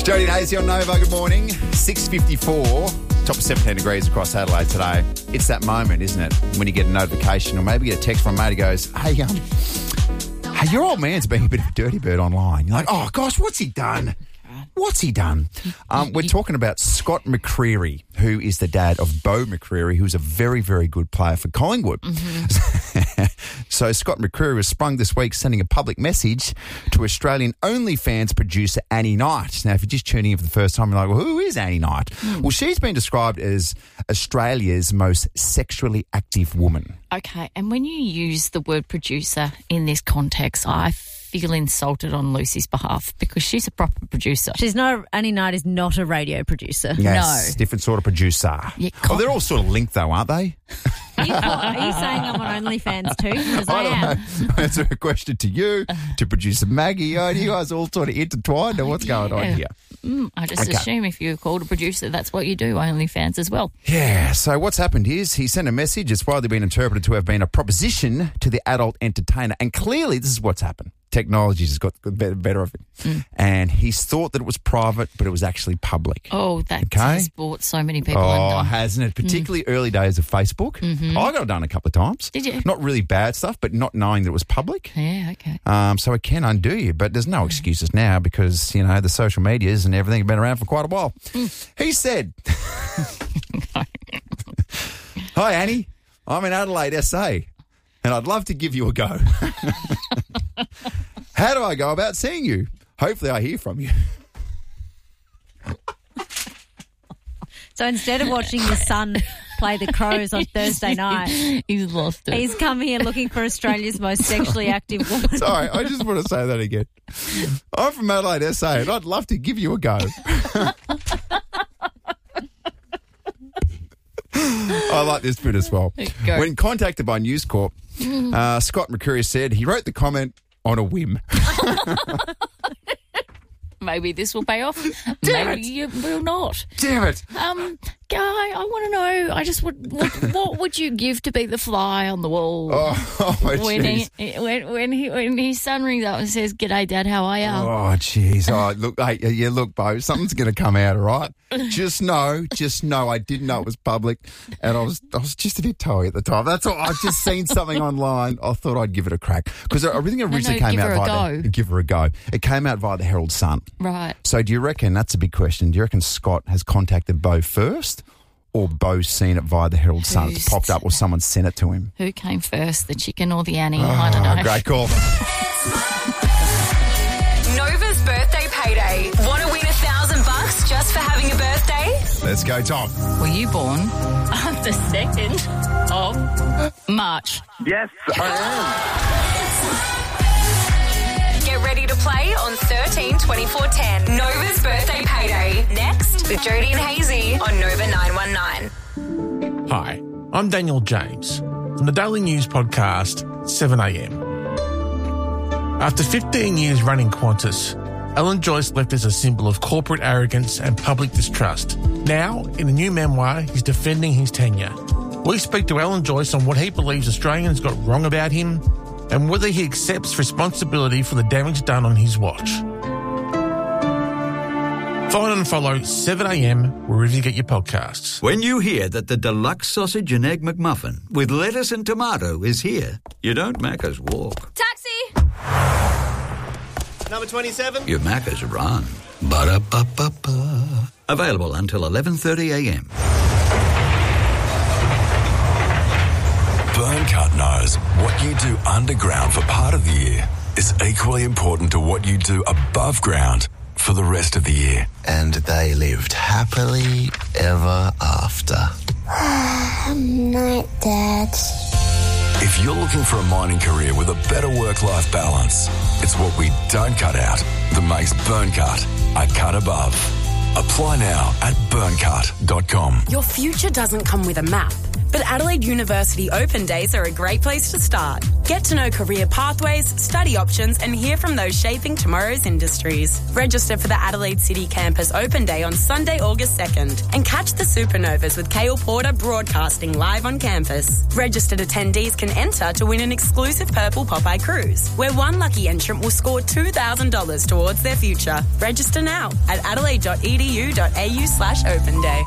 Jody and Hazy on Nova, good morning. 6:54, top of 17 degrees across Adelaide today. It's that moment, isn't it, when you get a notification or maybe get a text from a mate who goes, hey, your old man's being a bit of a dirty bird online. You're like, oh, gosh, what's he done? What's he done? We're talking about Scott McCreery, who is the dad of Beau McCreery, who's a very, very good player for Collingwood. Mm-hmm. So Scott McCreery was sprung this week sending a public message to Australian OnlyFans producer Annie Knight. Now, if you're just tuning in for the first time, you're like, well, who is Annie Knight? Well, she's been described as Australia's most sexually active woman. Okay, and when you use the word producer in this context, I feel insulted on Lucy's behalf because she's a proper producer. Annie Knight is not a radio producer. Yes, different sort of producer. Yeah, they're all sort of linked though, aren't they? Are you saying I'm on OnlyFans too? Because I am. That's a question to you, to producer Maggie. Oh, you guys all sort of intertwined or what's going on here? I just assume if you're called a producer, that's what you do, OnlyFans as well. Yeah, so what's happened is he sent a message. It's widely been interpreted to have been a proposition to the adult entertainer. And clearly this is what's happened. Technology has got better of it. And he's thought that it was private, but it was actually public. Oh, that has brought so many people undone. Oh, hasn't it? Particularly early days of Facebook. Mm-hmm. I got it done a couple of times. Did you? Not really bad stuff, but not knowing that it was public. Yeah, okay. So it can undo you, but there's no excuses now because, you know, the social medias and everything have been around for quite a while. He said, hi, Annie. I'm in Adelaide, SA, and I'd love to give you a go. How do I go about seeing you? Hopefully I hear from you. So instead of watching your son play the Crows on Thursday night, he's lost it. He's come here looking for Australia's most sexually active woman. Sorry, I just want to say that again. I'm from Adelaide, SA, and I'd love to give you a go. I like this bit as well. When contacted by News Corp, Scott McCreery said he wrote the comment on a whim. Maybe this will pay off. Maybe it will not. Damn it. Guy, I want to know, what would you give to be the fly on the wall? When his son rings up and says, "G'day, Dad, how are you?" Oh, jeez. Oh, look, Beau, something's going to come out, all right? Just know, I didn't know it was public, and I was just a bit toey at the time. That's all. I'd just seen something online. I thought I'd give it a crack because everything originally came out via give her a go. It came out via the Herald Sun. Right. So do you reckon, that's a big question, do you reckon Scott has contacted Beau first or Beau's seen it via the Herald Sun? It's popped up or someone sent it to him? Who came first, the chicken or the Annie? I don't know. Great call. Nova's birthday payday. Want to win $1,000 just for having a birthday? Let's go, Tom. Were you born on the 2nd of March? Yes, I am. Get ready to play on 13 24 10. Nova's birthday payday. Next with Jody and Hazy on Nova 919. Hi, I'm Daniel James from the Daily News podcast 7am. After 15 years running Qantas, Alan Joyce left as a symbol of corporate arrogance and public distrust. Now, in a new memoir, he's defending his tenure. We speak to Alan Joyce on what he believes Australians got wrong about him and whether he accepts responsibility for the damage done on his watch. Find and follow 7am wherever you get your podcasts. When you hear that the deluxe sausage and egg McMuffin with lettuce and tomato is here, you don't Macca's walk. Taxi! Number 27. You Macca's run. Ba-da-ba-ba-ba. Available until 11:30am. Burncut knows what you do underground for part of the year is equally important to what you do above ground for the rest of the year. And they lived happily ever after. Night, Dad. If you're looking for a mining career with a better work-life balance, it's what we don't cut out that makes Burncut a cut above. Apply now at burncut.com. Your future doesn't come with a map, but Adelaide University Open Days are a great place to start. Get to know career pathways, study options, and hear from those shaping tomorrow's industries. Register for the Adelaide City Campus Open Day on Sunday, August 2nd, and catch the Supernovas with Kale Porter broadcasting live on campus. Registered attendees can enter to win an exclusive Purple Popeye cruise, where one lucky entrant will score $2,000 towards their future. Register now at adelaide.edu.au/open day.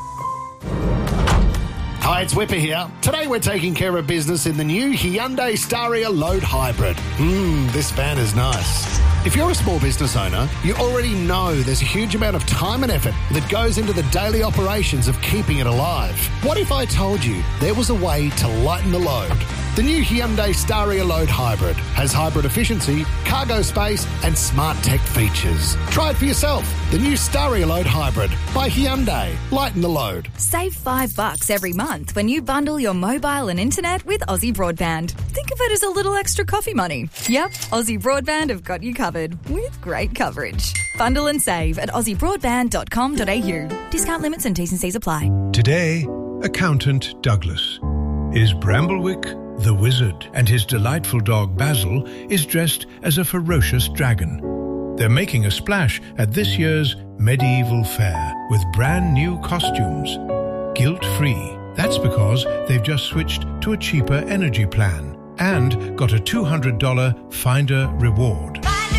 Hi, it's Whipper here. Today we're taking care of business in the new Hyundai Staria Load Hybrid. This van is nice. If you're a small business owner, you already know there's a huge amount of time and effort that goes into the daily operations of keeping it alive. What if I told you there was a way to lighten the load? The new Hyundai Staria Load Hybrid has hybrid efficiency, cargo space and smart tech features. Try it for yourself. The new Staria Load Hybrid by Hyundai. Lighten the load. Save $5 every month when you bundle your mobile and internet with Aussie Broadband. Think of it as a little extra coffee money. Yep, Aussie Broadband have got you covered with great coverage. Bundle and save at aussiebroadband.com.au. Discount limits and T's and C's apply. Today, Accountant Douglas is Bramblewick the wizard, and his delightful dog Basil is dressed as a ferocious dragon. They're making a splash at this year's medieval fair with brand new costumes. Guilt-free. That's because they've just switched to a cheaper energy plan and got a $200 Finder reward.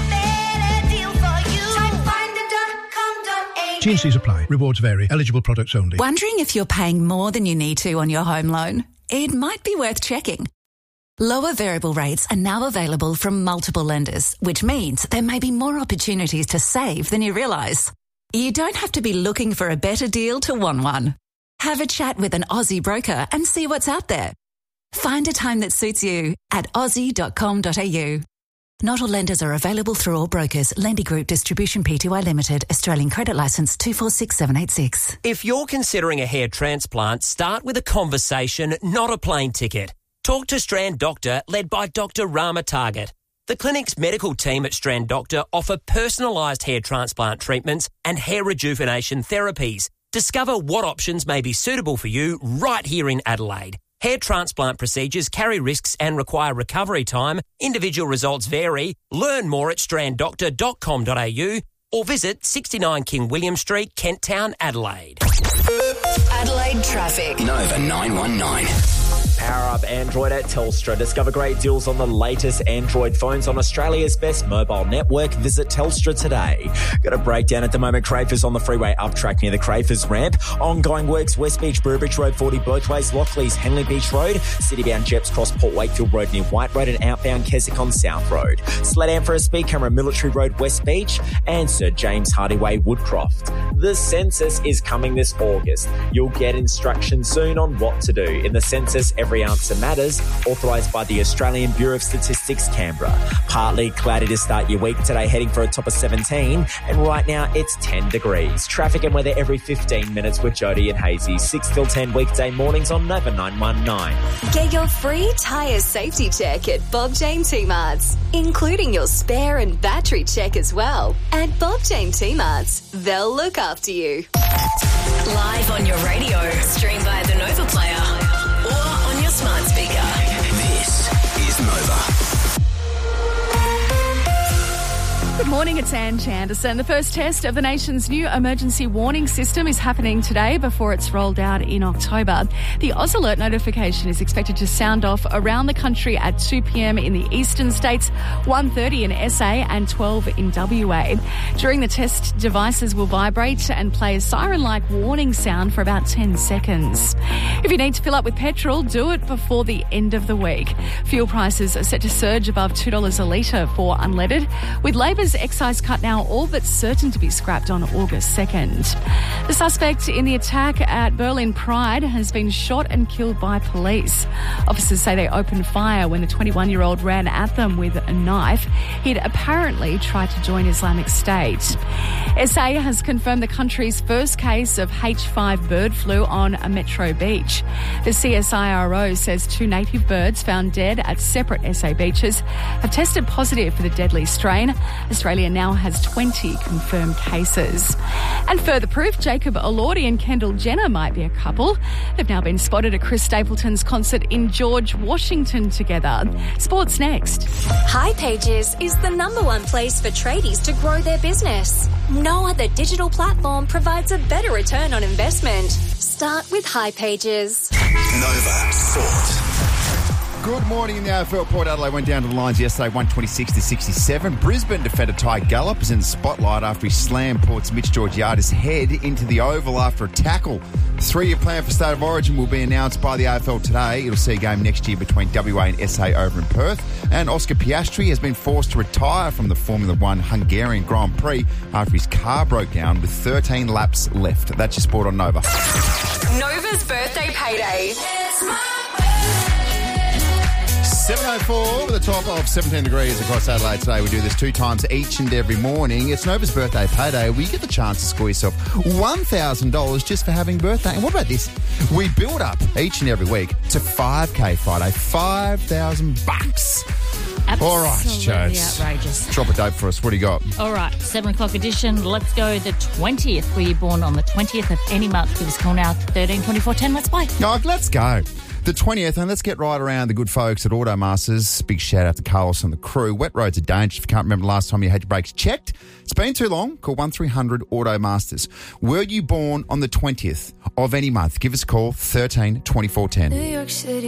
T&Cs apply. Rewards vary. Eligible products only. Wondering if you're paying more than you need to on your home loan? It might be worth checking. Lower variable rates are now available from multiple lenders, which means there may be more opportunities to save than you realise. You don't have to be looking for a better deal to want one. Have a chat with an Aussie broker and see what's out there. Find a time that suits you at aussie.com.au. Not all lenders are available through all brokers. Lendy Group Distribution Pty Limited. Australian Credit Licence 246786. If you're considering a hair transplant, start with a conversation, not a plane ticket. Talk to Strand Doctor, led by Dr. Rama Target. The clinic's medical team at Strand Doctor offer personalised hair transplant treatments and hair rejuvenation therapies. Discover what options may be suitable for you right here in Adelaide. Hair transplant procedures carry risks and require recovery time. Individual results vary. Learn more at stranddoctor.com.au or visit 69 King William Street, Kent Town, Adelaide. Adelaide traffic. Nova 919. Power up Android at Telstra. Discover great deals on the latest Android phones on Australia's best mobile network. Visit Telstra today. Got a breakdown at the moment. Crayfors on the freeway up track near the Crayfors ramp. Ongoing works West Beach, Burbridge Road 40 both ways. Lockleys, Henley Beach Road. Citybound Jeps cross Port Wakefield Road near White Road and outbound Keswick on South Road. Slow down for a speed camera Military Road West Beach and Sir James Hardy Way Woodcroft. The census is coming this August. You'll get instructions soon on what to do. In the census, every answer matters, authorised by the Australian Bureau of Statistics, Canberra. Partly cloudy to start your week today, heading for a top of 17, and right now it's 10 degrees. Traffic and weather every 15 minutes with Jody and Hazy, 6 till 10 weekday mornings on Nova 919. Get your free tyre safety check at Bob Jane T-Marts, including your spare and battery check as well. At Bob Jane T-Marts, they'll look after you. Live on your radio, stream via the Nova Player, or on your smart speaker. This is Nova. Good morning, it's Anne Chanderson. The first test of the nation's new emergency warning system is happening today before it's rolled out in October. The Oz Alert notification is expected to sound off around the country at 2 p.m. in the eastern states, 1:30 in SA and 12 in WA. During the test, devices will vibrate and play a siren-like warning sound for about 10 seconds. If you need to fill up with petrol, do it before the end of the week. Fuel prices are set to surge above $2 a litre for unleaded, with Labor's excise cut now all but certain to be scrapped on August 2nd. The suspect in the attack at Berlin Pride has been shot and killed by police. Officers say they opened fire when the 21-year-old ran at them with a knife. He'd apparently tried to join Islamic State. SA has confirmed the country's first case of H5 bird flu on a metro beach. The CSIRO says 2 native birds found dead at separate SA beaches have tested positive for the deadly strain. A Australia now has 20 confirmed cases. And further proof, Jacob Elordi and Kendall Jenner might be a couple. They've now been spotted at Chris Stapleton's concert in George Washington together. Sports next. hipages is the #1 place for tradies to grow their business. No other digital platform provides a better return on investment. Start with hipages. Nova Sport. Good morning in the AFL. Port Adelaide went down to the Lions yesterday, 126-67. Brisbane defender Ty Gallop is in the spotlight after he slammed Port's Mitch Georgiades' head into the oval after a tackle. 3-year plan for State of Origin will be announced by the AFL today. It'll see a game next year between WA and SA over in Perth. And Oscar Piastri has been forced to retire from the Formula One Hungarian Grand Prix after his car broke down with 13 laps left. That's your sport on Nova. Nova's birthday payday. 7:04 with a top of 17 degrees across Adelaide today. We do this 2 times each and every morning. It's Nova's birthday payday. We get the chance to score yourself $1,000 just for having a birthday. And what about this? We build up each and every week to 5K Friday, $5,000. All right, Jodes. Outrageous. Drop a date for us. What do you got? All right, 7 o'clock edition. Let's go the 20th. Were you born on the 20th of any month? Give us a call now, 13 24 10. Let's play. No, let's go. The 20th, and let's get right around the good folks at Automasters. Big shout out to Carlos and the crew. Wet roads are dangerous. If you can't remember the last time you had your brakes checked, it's been too long. Call 1300 Automasters. Were you born on the 20th of any month? Give us a call, 13 24 10. New York City.